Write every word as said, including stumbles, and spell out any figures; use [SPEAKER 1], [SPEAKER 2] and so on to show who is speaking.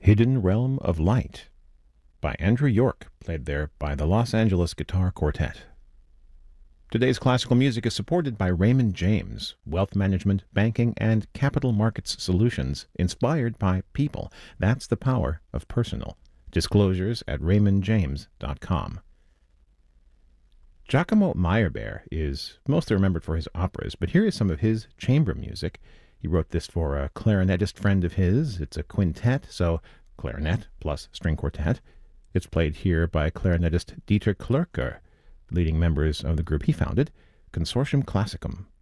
[SPEAKER 1] Hidden Realm of Light by Andrew York, played there by the Los Angeles Guitar Quartet. Today's classical music is supported by Raymond James, wealth management, banking, and capital markets solutions inspired by people. That's the power of personal. Disclosures at raymond james dot com. Giacomo Meyerbeer is mostly remembered for his operas, but here is some of his chamber music. He wrote this for a clarinetist friend of his. It's a quintet, so clarinet plus string quartet. It's played here by clarinetist Dieter Klürker, leading members of the group he founded, Consortium Classicum.